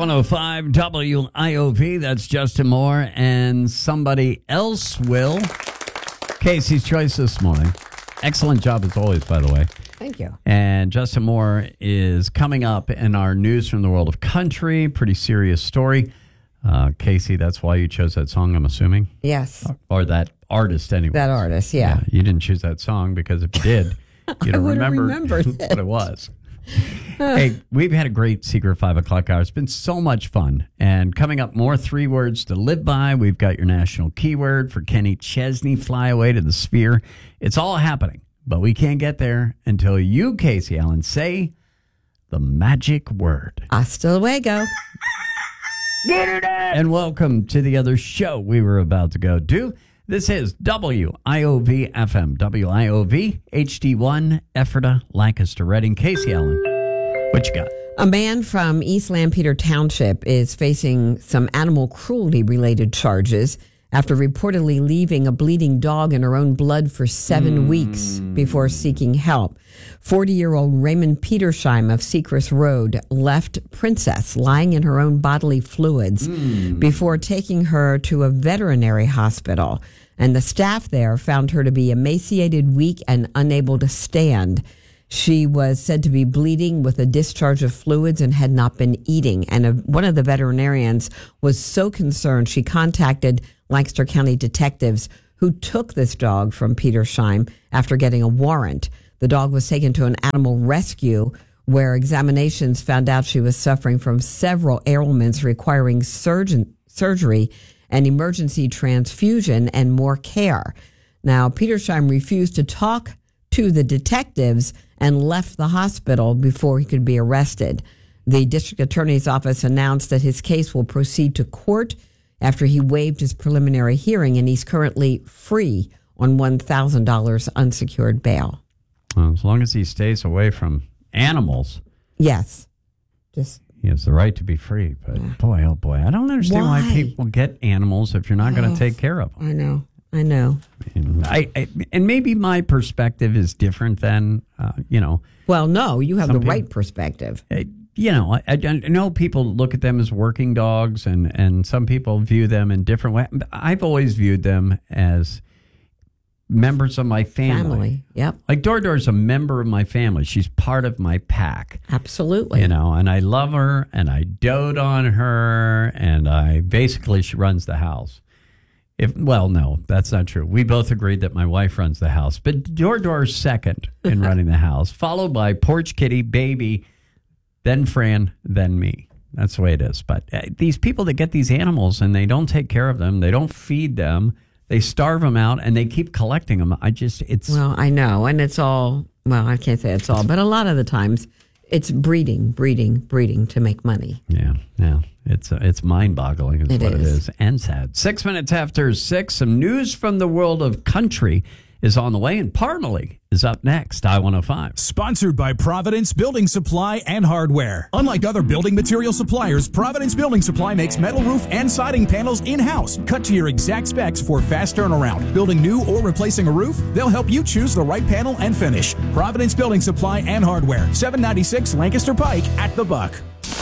I-105 WIOV. That's Justin Moore and Somebody Else Will. Casey's Choice this morning. Excellent job as always, by the way. Thank you. And Justin Moore is coming up in our news from the world of country. Pretty serious story. Casey, that's why you chose that song, I'm assuming? Yes. Or that artist, anyway. That artist, yeah. You didn't choose that song because if you did, you'd have remembered it. what it was. Hey, we've had a great Secret 5 o'clock hour. It's been so much fun. And coming up, more 3 words to live by. We've got your national keyword for Kenny Chesney, Fly Away to the Sphere. It's all happening, but we can't get there until you, Casey Allen, say the magic word. Hasta luego. And welcome to the other show we were about to go to. This is WIOV FM, WIOV HD1, Ephrata, Lancaster, Reading. Casey Allen, what you got? A man from East Lampeter Township is facing some animal cruelty-related charges after reportedly leaving a bleeding dog in her own blood for 7 weeks before seeking help. 40-year-old Raymond Petersheim of Seacrest Road left Princess lying in her own bodily fluids before taking her to a veterinary hospital. And the staff there found her to be emaciated, weak, and unable to stand. She was said to be bleeding with a discharge of fluids and had not been eating. And one of the veterinarians was so concerned, she contacted Lancaster County detectives who took this dog from Petersheim after getting a warrant. The dog was taken to an animal rescue where examinations found out she was suffering from several ailments requiring surgery and emergency transfusion and more care. Now, Petersheim refused to talk to the detectives and left the hospital before he could be arrested. The district attorney's office announced that his case will proceed to court after he waived his preliminary hearing, and he's currently free on $1,000 unsecured bail. Well, as long as he stays away from animals. Yes. He has the right to be free. But boy, oh boy, I don't understand why people get animals if you're not going to take care of them. I know. And maybe my perspective is different than, Well, no, you have the right perspective. I know people look at them as working dogs, and some people view them in different ways. I've always viewed them as members of my family. Yep. Like Dor's a member of my family. She's part of my pack. Absolutely. And I love her, and I dote on her, and she runs the house. No, that's not true. We both agreed that my wife runs the house, but Dor's second in running the house, followed by Porch Kitty, Baby, then Fran, then me. That's the way it is. But these people that get these animals and they don't take care of them, they don't feed them, they starve them out, and they keep collecting them. Well, I know, and it's all, well, I can't say it's all, but a lot of the times it's breeding to make money. Yeah. It's mind-boggling is what it is, and sad. 6 minutes after 6, some news from the world of country is on the way, and Parmalee is up next. I-105. Sponsored by Providence Building Supply and Hardware. Unlike other building material suppliers, Providence Building Supply makes metal roof and siding panels in-house, cut to your exact specs for fast turnaround. Building new or replacing a roof, they'll help you choose the right panel and finish. Providence Building Supply and Hardware, 796 Lancaster Pike at the Buck.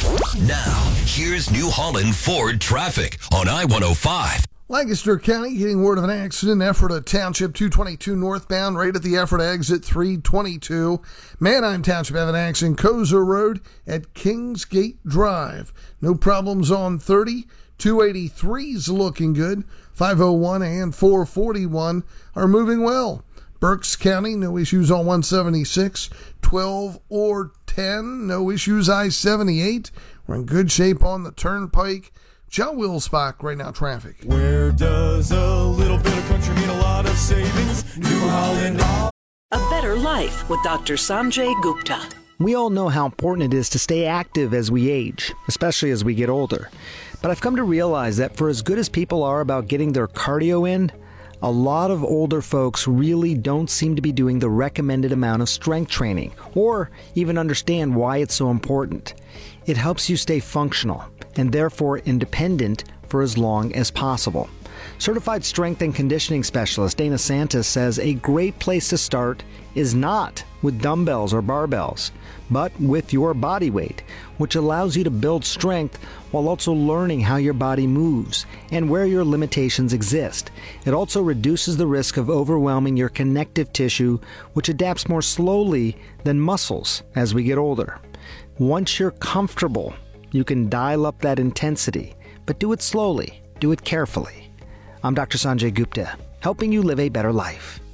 Now, here's New Holland Ford traffic on I-105. Lancaster County getting word of an accident. Ephrata Township 222 northbound right at the Ephrata exit 322. Manheim Township have an accident. Kozer Road at Kingsgate Drive. No problems on 30. 283's looking good. 501 and 441 are moving well. Berks County, no issues on 176. 12 or 10, no issues I-78. We're in good shape on the Turnpike. John Wilsbach, right now, traffic. Where does a little bit of country mean a lot of savings? New Holland. A better life with Dr. Sanjay Gupta. We all know how important it is to stay active as we age, especially as we get older. But I've come to realize that for as good as people are about getting their cardio in, a lot of older folks really don't seem to be doing the recommended amount of strength training, or even understand why it's so important. It helps you stay functional, and therefore independent for as long as possible. Certified strength and conditioning specialist Dana Santis says a great place to start is not with dumbbells or barbells, but with your body weight, which allows you to build strength while also learning how your body moves and where your limitations exist. It also reduces the risk of overwhelming your connective tissue, which adapts more slowly than muscles as we get older. Once you're comfortable, you can dial up that intensity, but do it slowly, do it carefully. I'm Dr. Sanjay Gupta, helping you live a better life.